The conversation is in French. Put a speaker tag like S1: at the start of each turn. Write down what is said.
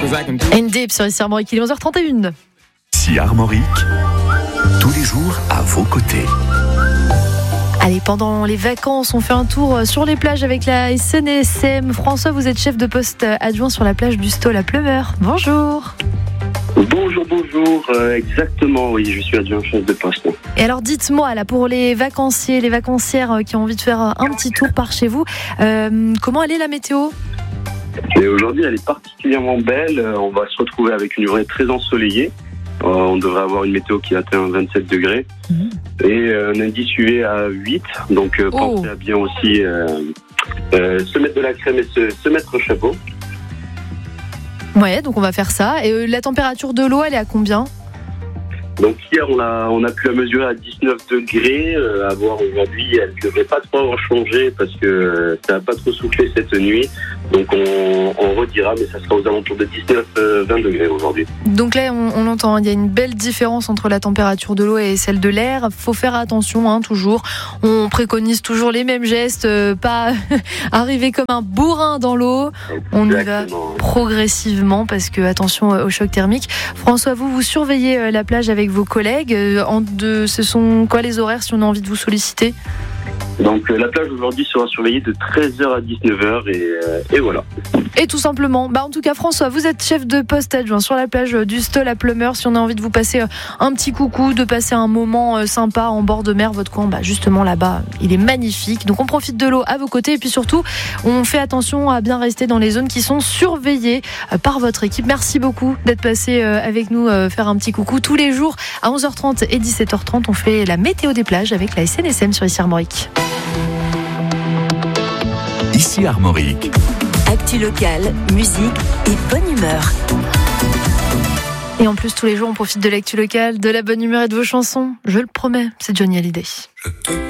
S1: Deep sur ici Armorique, il est 11h31.
S2: Si Armorique, tous les jours à vos côtés.
S1: Allez, pendant les vacances, on fait un tour sur les plages avec la SNSM. François, vous êtes chef de poste adjoint sur la plage du Stol à Pleumeur. Bonjour.
S3: Bonjour, exactement, oui, je suis adjoint chef de poste.
S1: Et alors dites-moi, là, pour les vacanciers, les vacancières qui ont envie de faire un petit tour par chez vous, comment elle est la météo ?
S3: Et aujourd'hui, elle est particulièrement belle. On va se retrouver avec une journée très ensoleillée. On devrait avoir une météo qui atteint 27 degrés. Et un indice UV à 8. Donc pensez à bien aussi se mettre de la crème et se mettre au chapeau.
S1: Ouais, donc on va faire ça. Et la température de l'eau, elle est à combien ?
S3: Donc hier, on a pu la mesurer à 19 degrés. À voir aujourd'hui, elle ne devrait pas trop avoir changé parce que ça n'a pas trop soufflé cette nuit. Donc on redira, mais ça sera aux alentours de 19-20 degrés aujourd'hui.
S1: Donc là, on l'entend, il y a une belle différence entre la température de l'eau et celle de l'air. Faut faire attention, toujours. On préconise toujours les mêmes gestes, pas arriver comme un bourrin dans l'eau. On y va progressivement parce que attention au choc thermique. François, vous surveillez la plage avec vos collègues. Ce sont quoi les horaires si on a envie de vous solliciter ?
S3: Donc la plage aujourd'hui sera surveillée de 13h à 19h et voilà.
S1: Et tout simplement, en tout cas François, vous êtes chef de poste adjoint sur la plage du Stol à Pleumeur. Si on a envie de vous passer un petit coucou, de passer un moment sympa en bord de mer, votre coin, justement là-bas, il est magnifique. Donc on profite de l'eau à vos côtés et puis surtout, on fait attention à bien rester dans les zones qui sont surveillées par votre équipe. Merci beaucoup d'être passé avec nous faire un petit coucou. Tous les jours à 11h30 et 17h30, on fait la météo des plages avec la SNSM sur ici Armorique.
S2: Ici Armorique.
S4: Actu locale, musique et bonne humeur.
S1: Et en plus, tous les jours, on profite de l'actu locale, de la bonne humeur et de vos chansons. Je le promets, c'est Johnny Hallyday.